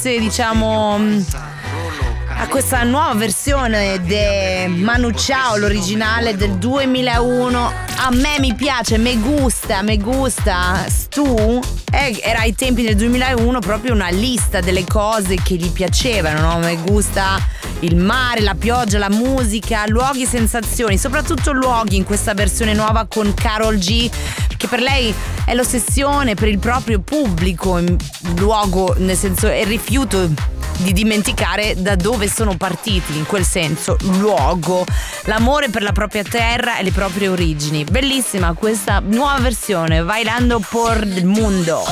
grazie diciamo a questa nuova versione di Manu Chao, l'originale del 2001. A me mi piace, me gusta. Stu era ai tempi del 2001 proprio una lista delle cose che gli piacevano, no? Me gusta il mare, la pioggia, la musica, luoghi e sensazioni, soprattutto luoghi in questa versione nuova con Karol G, che per lei è l'ossessione per il proprio pubblico, luogo, nel senso è il rifiuto di dimenticare da dove sono partiti, in quel senso, luogo, l'amore per la propria terra e le proprie origini. Bellissima questa nuova versione, Bailando por el Mundo.